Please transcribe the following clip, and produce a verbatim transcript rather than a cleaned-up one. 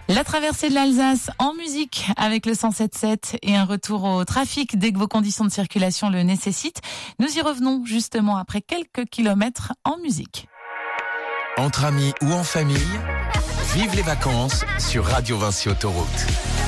La traversée de l'Alsace en musique avec le cent sept sept et un retour au trafic dès que vos conditions de circulation le nécessitent. Nous y revenons justement après quelques kilomètres en musique. Entre amis ou en famille, vive les vacances sur Radio Vinci Autoroute.